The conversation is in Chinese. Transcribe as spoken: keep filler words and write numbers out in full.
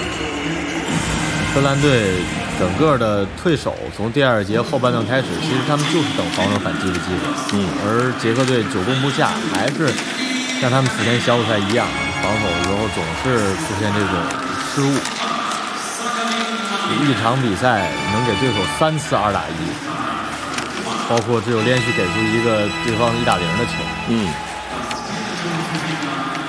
芬兰队整个的退守，从第二节后半段开始，其实他们就是等防守反击的机会。 嗯， 而捷克队久攻不下，还是像他们此前小组赛一样，防守的时候总是出现这种失误。一场比赛能给对手三次二打一，包括只有连续给出一个对方一打零的球。 嗯。